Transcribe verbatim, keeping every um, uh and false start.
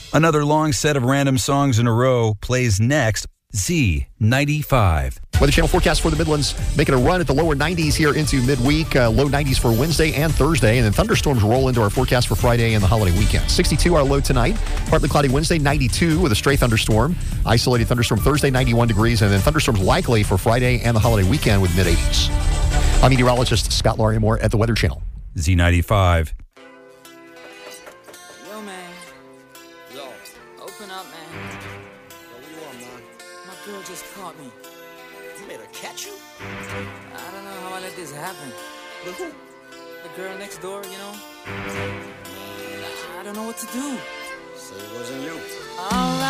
Another long set of random songs in a row plays next. Z ninety-five. Weather Channel forecast for the Midlands, making a run at the lower nineties here into midweek. Uh, low nineties for Wednesday and Thursday. And then thunderstorms roll into our forecast for Friday and the holiday weekend. sixty-two our low tonight. Partly cloudy Wednesday, ninety-two with a stray thunderstorm. Isolated thunderstorm Thursday, ninety-one degrees. And then thunderstorms likely for Friday and the holiday weekend with mid-eighties. I'm meteorologist Scott Larimore at the Weather Channel. Z ninety-five. Yo, man. Yo. Open up, man. Yo, what you want, man? My girl just caught me. You made her catch you? I don't know how I let this happen. But who? The girl next door, you know? I don't know what to do. Say it wasn't you. All right.